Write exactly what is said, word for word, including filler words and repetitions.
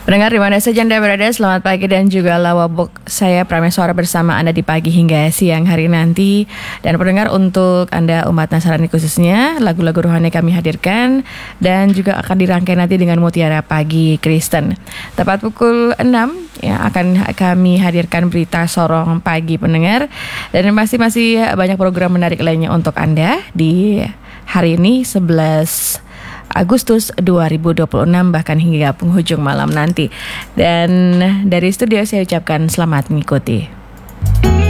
Pendengar di mana saja Anda berada, selamat pagi dan juga lawabok. Saya Prameswara bersama Anda di pagi hingga siang hari nanti. Dan pendengar, untuk Anda umat Nasrani khususnya, lagu-lagu rohani kami hadirkan dan juga akan dirangkai nanti dengan Mutiara Pagi Kristen. Tepat pukul enam ya, akan kami hadirkan berita sorong pagi pendengar. Dan masih masih banyak program menarik lainnya untuk Anda di hari ini sebelas Agustus dua ribu dua puluh enam, bahkan hingga penghujung malam nanti. Dan dari studio saya ucapkan selamat mengikuti.